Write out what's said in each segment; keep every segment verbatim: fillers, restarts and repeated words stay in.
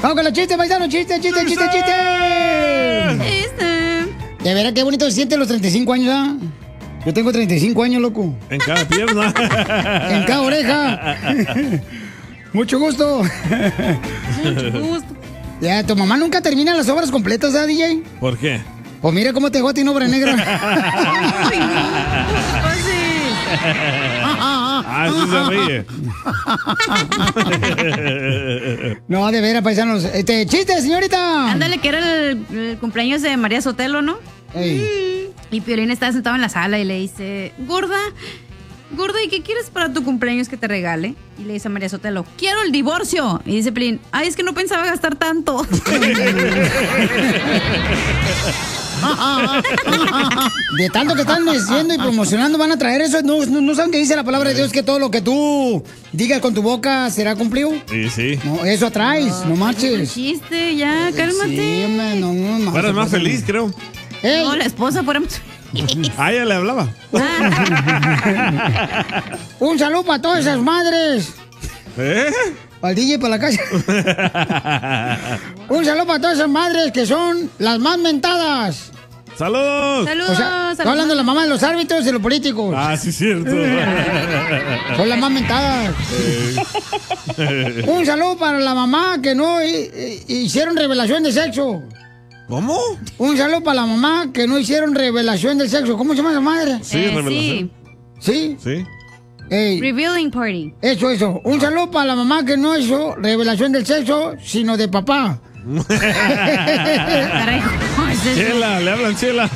Vamos con los chistes, paisanos, chiste, chiste, chiste, chiste. Chiste. De veras qué bonito se siente los treinta y cinco años, ¿ah? Yo tengo treinta y cinco años, loco. En cada pierna. En cada oreja. Mucho gusto. Mucho gusto. Ya, tu mamá nunca termina las obras completas, ¿ah, D J? ¿Por qué? Pues mira cómo te dejó a ti en obra negra. Ay, no. Pues sí. Ah, sí se ríe. No, de veras, paisanos. Este, chiste, señorita. Ándale, que era el, el cumpleaños de María Sotelo, ¿no? Ey. Y Piolín estaba sentado en la sala y le dice, gorda, gorda, ¿y qué quieres para tu cumpleaños que te regale? Y le dice a María Sotelo, quiero el divorcio. Y dice Piolín, ay, es que no pensaba gastar tanto. De tanto que están diciendo y promocionando van a traer eso. No, no, no saben que dice la palabra de Dios que todo lo que tú digas con tu boca será cumplido. Sí, sí. No, eso atraes, no, no marches. Chiste, ya, cálmate. Sí, hombre, no, no, no. Eres más feliz, creo. Ey. No, la esposa fuera más feliz. Ah, ella le hablaba. Un saludo para todas esas madres. ¿Eh? Para el D J, para la casa. Un saludo para todas esas madres que son las más mentadas. ¡Saludos! Saludos. O sea, estoy hablando de la mamá de los árbitros y de los políticos. Ah, sí, cierto. Son las más mentadas. Eh. Un saludo para la mamá que no eh, hicieron revelación de sexo. ¿Cómo? Un saludo para la mamá que no hicieron revelación de sexo. ¿Cómo se llama esa madre? Sí, Eh, revelación. ¿Sí? Sí. Ey, Revealing party. eso, eso. Un saludo para la mamá que no hizo revelación del sexo, sino de papá. Caray, ¿cómo es eso? Chela, le hablan Chela.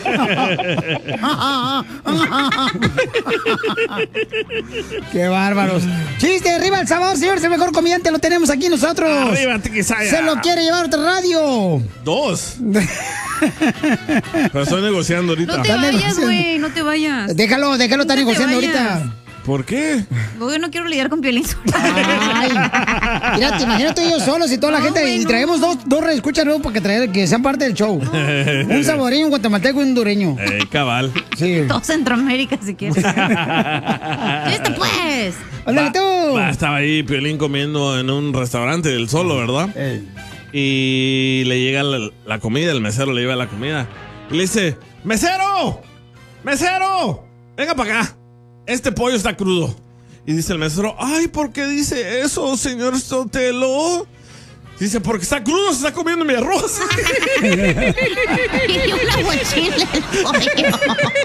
Qué bárbaros. Chiste, arriba el sabor, señor. Es el mejor comediante, lo tenemos aquí nosotros. Arriba, Tiquisaya. Se lo quiere llevar a otra radio. Dos. Pero estoy negociando ahorita. No te vayas, güey, no te vayas. Déjalo, déjalo, está No te negociando vayas. ahorita. ¿Por qué? Yo no quiero lidiar con Piolín. Ay, mira, te imaginas tú y yo solos y toda la No, gente. güey, y no. traemos dos, dos reescuchas nuevos para que, traer, que sean parte del show. Un saboreño, un guatemalteco y un hondureño. Eh, cabal. Sí. Todo Centroamérica, si quieres. ¡Listo, pues! Ándale tú. Va, estaba ahí Piolín comiendo en un restaurante del Solo, ¿verdad? Ey. Y le llega la, la comida, el mesero le lleva la comida. Y le dice, ¡mesero! ¡Mesero! Venga para acá. Este pollo está crudo. Y dice el mesero, ay, ¿por qué dice eso, señor Sotelo? Dice, porque está crudo, se está comiendo mi arroz. Y una mochila el pollo.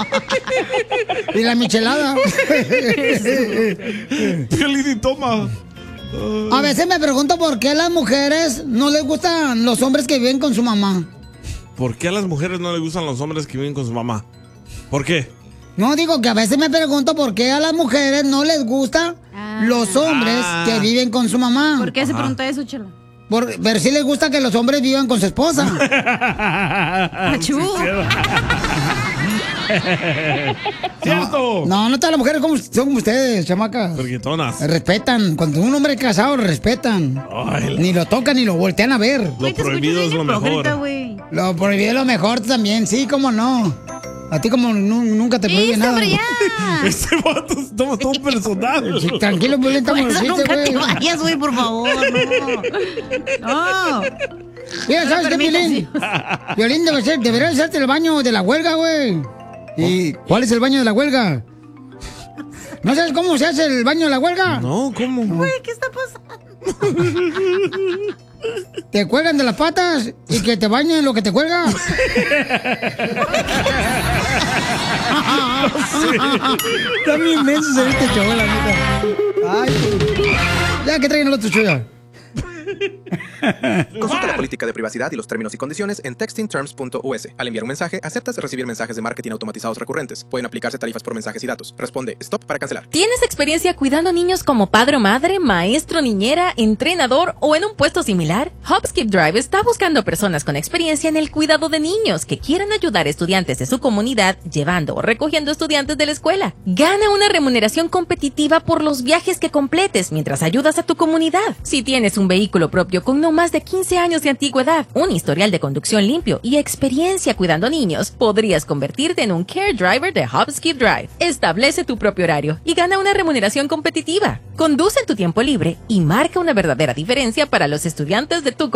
Y la michelada. Piolín y toma. A veces me pregunto por qué a las mujeres no les gustan los hombres que viven con su mamá. ¿Por qué a las mujeres no les gustan los hombres que viven con su mamá? ¿Por qué? No, digo que a veces me pregunto por qué a las mujeres no les gustan Ah. los hombres Ah. que viven con su mamá. ¿Por qué se Ajá. pregunta eso, chela? Por, pero sí les gusta que los hombres vivan con su esposa. Achú. ¡Cierto! No, no todas las mujeres como, son como ustedes, chamacas. Perguitonas. Respetan. Cuando un hombre es casado, respetan. Ay, la- Ni lo tocan ni lo voltean a ver. Lo Güey, te prohibido escuchas es lo bien hipócrita, mejor. güey. Lo prohibido es lo mejor también, sí, cómo no. A ti como nu- nunca te prohíbe ¡Listo, nada. hombre, ya! Este vato se toma todo personal. Sí, tranquilo, pues estamos Por eso los nunca chistes, te güey. vayas, güey, por favor, no. No. Mira, ¿sabes qué, Violín? Violín debe ser, debería hacerte el baño de la huelga, güey. ¿Y cuál es el baño de la huelga? ¿No sabes cómo se hace el baño de la huelga? No, ¿cómo? Güey, ¿qué está pasando? Te cuelgan de las patas y que te bañen lo que te cuelga. Está bien inmenso este show, la neta. Ay, ya que traen el otro show ya. Consulta la política de privacidad y los términos y condiciones en texting terms punto u s. Al enviar un mensaje, aceptas recibir mensajes de marketing automatizados recurrentes. Pueden aplicarse tarifas por mensajes y datos. Responde stop para cancelar. ¿Tienes experiencia cuidando niños como padre o madre, maestro, niñera, entrenador o en un puesto similar? Hopskip Drive está buscando personas con experiencia en el cuidado de niños que quieran ayudar a estudiantes de su comunidad llevando o recogiendo estudiantes de la escuela. Gana una remuneración competitiva por los viajes que completes mientras ayudas a tu comunidad. Si tienes un vehículo propio con no más de quince años de antigüedad, un historial de conducción limpio y experiencia cuidando niños, podrías convertirte en un Care Driver de Hopskip Drive. Establece tu propio horario y gana una remuneración competitiva. Conduce en tu tiempo libre y marca una verdadera diferencia para los estudiantes de tu comunidad.